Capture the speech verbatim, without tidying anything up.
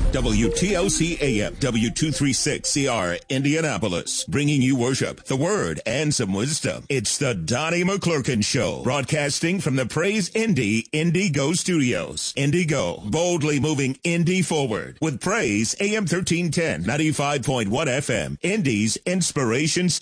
W T L C A M, W two thirty-six C R, Indianapolis, bringing you worship, the word, and some wisdom. It's the Donnie McClurkin Show, broadcasting from the Praise Indy Indigo Studios. Indigo, boldly moving Indy forward with Praise A M thirteen ten, ninety-five point one F M, Indy's inspiration.